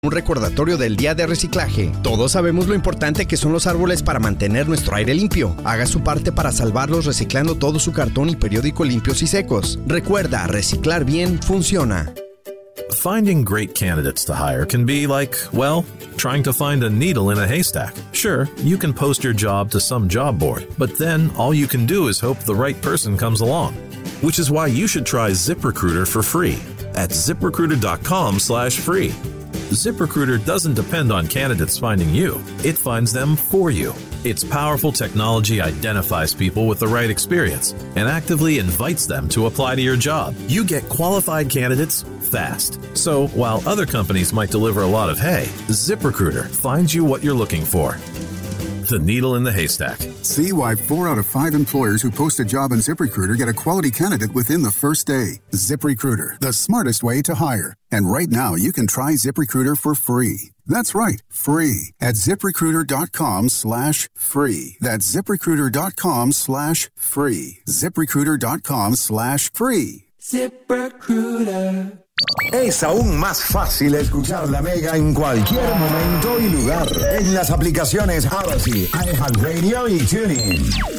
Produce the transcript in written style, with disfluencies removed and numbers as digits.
Un recordatorio del Día de Reciclaje. Todos sabemos lo importante que son los árboles para mantener nuestro aire limpio. Haga su parte para salvarlos reciclando todo su cartón y periódico limpios y secos. Recuerda, reciclar bien funciona. Finding great candidates to hire can be like, well, trying to find a needle in a haystack. Sure, you can post your job to some job board, but then all you can do is hope the right person comes along. Which is why you should try ZipRecruiter for free at ZipRecruiter.com/free. ZipRecruiter doesn't depend on candidates finding you. It finds them for you. Its powerful technology identifies people with the right experience and actively invites them to apply to your job. You get qualified candidates fast. So while other companies might deliver a lot of hay, ZipRecruiter finds you what you're looking for. The needle in the haystack. See why 4 out of 5 employers who post a job on ZipRecruiter get a quality candidate within the first day. ZipRecruiter, the smartest way to hire. And right now, you can try ZipRecruiter for free. That's right, free at ZipRecruiter.com/free. That's ZipRecruiter.com/free. ZipRecruiter.com/free. ZipRecruiter. Es aún más fácil escuchar La Mega en cualquier momento y lugar en las aplicaciones Odyssey, iHeartRadio y TuneIn.